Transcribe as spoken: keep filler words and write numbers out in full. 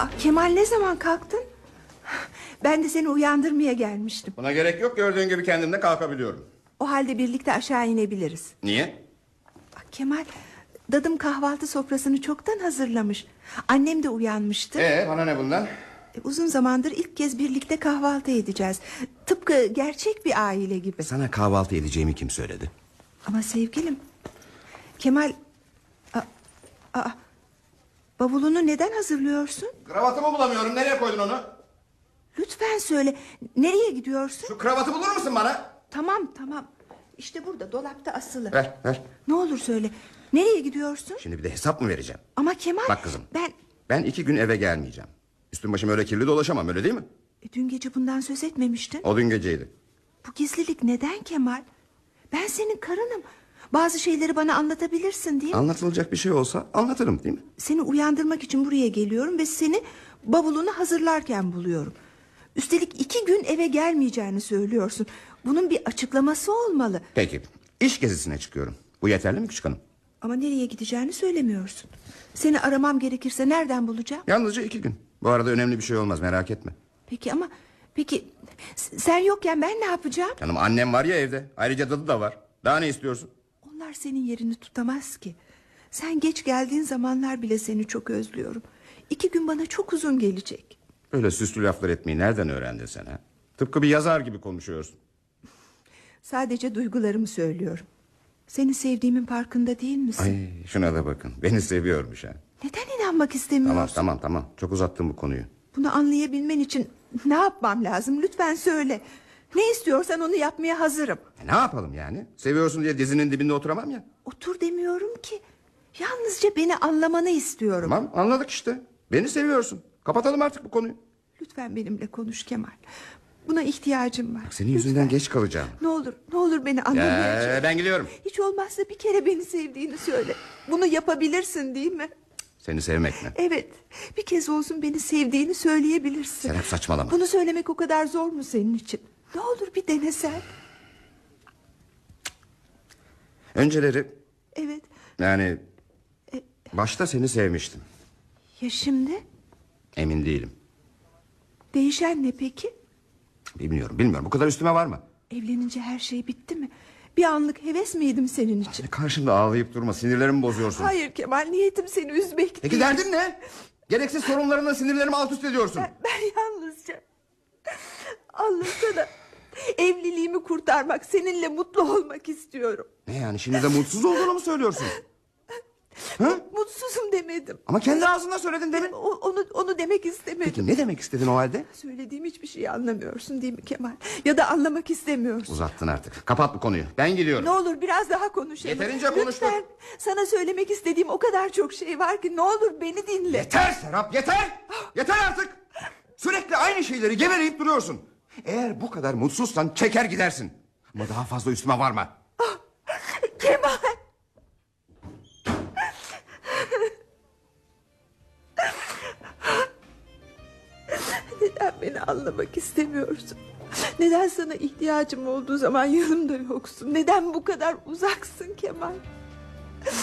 Aa, Kemal, ne zaman kalktın? Ben de seni uyandırmaya gelmiştim. Buna gerek yok, gördüğün gibi kendim de kalkabiliyorum. O halde birlikte aşağı inebiliriz. Niye? Bak Kemal, dadım kahvaltı sofrasını çoktan hazırlamış. Annem de uyanmıştı. Ee, bana ne bundan? E, uzun zamandır ilk kez birlikte kahvaltı edeceğiz. Tıpkı gerçek bir aile gibi. Sana kahvaltı edeceğimi kim söyledi? Ama sevgilim, Kemal... Aa, aa, bavulunu neden hazırlıyorsun? Kravatımı bulamıyorum, nereye koydun onu? Lütfen söyle, nereye gidiyorsun? Şu kravatı bulur musun bana? Tamam tamam, işte burada, dolapta asılı. Ver ver. Ne olur söyle, nereye gidiyorsun? Şimdi bir de hesap mı vereceğim? Ama Kemal, bak kızım, ben... Ben iki gün eve gelmeyeceğim. Üstüm başım öyle kirli dolaşamam, öyle değil mi? E, dün gece bundan söz etmemiştin. O dün geceydi. Bu gizlilik neden Kemal? Ben senin karınım. Bazı şeyleri bana anlatabilirsin değil mi? Anlatılacak bir şey olsa anlatırım değil mi? Seni uyandırmak için buraya geliyorum ve seni bavulunu hazırlarken buluyorum. Üstelik iki gün eve gelmeyeceğini söylüyorsun. Bunun bir açıklaması olmalı. Peki, iş gezisine çıkıyorum. Bu yeterli mi küçük hanım? Ama nereye gideceğini söylemiyorsun. Seni aramam gerekirse nereden bulacağım? Yalnızca iki gün. Bu arada önemli bir şey olmaz, merak etme. Peki ama peki sen yokken ben ne yapacağım? Canım, annem var ya evde. Ayrıca dadı da var. Daha ne istiyorsun? Onlar senin yerini tutamaz ki. Sen geç geldiğin zamanlar bile seni çok özlüyorum. İki gün bana çok uzun gelecek. Öyle süslü laflar etmeyi nereden öğrendin sen ha? Tıpkı bir yazar gibi konuşuyorsun. Sadece duygularımı söylüyorum. Seni sevdiğimin farkında değil misin? Ay, şuna da bakın, beni seviyormuş ha. Neden inanmak istemiyorsun? Tamam tamam tamam, çok uzattım bu konuyu. Bunu anlayabilmen için ne yapmam lazım, lütfen söyle. Ne istiyorsan onu yapmaya hazırım. E, ne yapalım yani? Seviyorsun diye dizinin dibinde oturamam ya. Otur demiyorum ki. Yalnızca beni anlamanı istiyorum. Tamam, anladık işte. Beni seviyorsun. Kapatalım artık bu konuyu. Lütfen benimle konuş Kemal. Buna ihtiyacım var. Senin yüzünden Lütfen. geç kalacağım. Ne olur, ne olur beni anlamaya Ee, çalış. ben gidiyorum. Hiç olmazsa bir kere beni sevdiğini söyle. Bunu yapabilirsin değil mi? Seni sevmek mi? Evet, bir kez olsun beni sevdiğini söyleyebilirsin. Sen hep saçmalama. Bunu söylemek o kadar zor mu senin için? Ne olur bir denesen. Önceleri Evet. yani E, başta seni sevmiştim. ya şimdi? Emin değilim. Değişen ne peki? Bilmiyorum bilmiyorum, bu kadar üstüme varma. Evlenince her şey bitti mi? Bir anlık heves miydim senin için? Karşımda ağlayıp durma, sinirlerimi bozuyorsun. Hayır Kemal, niyetim seni üzmek Peki değil. derdin ne? Gereksiz sorunlarınla sinirlerimi alt üst ediyorsun. Ben, ben yalnızca anlasana, evliliğimi kurtarmak, seninle mutlu olmak istiyorum. Ne yani, şimdi de mutsuz olduğunu mu söylüyorsun? Ha? Mutsuzum demedim. Ama kendi ağzınla söyledin demin. O, onu, onu demek istemedim. Peki ne demek istedin o halde? Söylediğim hiçbir şeyi anlamıyorsun değil mi Kemal? Ya da anlamak istemiyorsun. Uzattın artık, kapat bu konuyu, ben gidiyorum. Ne olur biraz daha konuşalım. Yeterince konuştuk. Lütfen, sana söylemek istediğim o kadar çok şey var ki ne olur beni dinle. Yeter Serap, yeter. Yeter artık. Sürekli aynı şeyleri geveleyip duruyorsun. Eğer bu kadar mutsuzsan çeker gidersin. Ama daha fazla üstüme varma. Kemal. Neden beni anlamak istemiyorsun? Neden sana ihtiyacım olduğu zaman yanımda yoksun? Neden bu kadar uzaksın Kemal?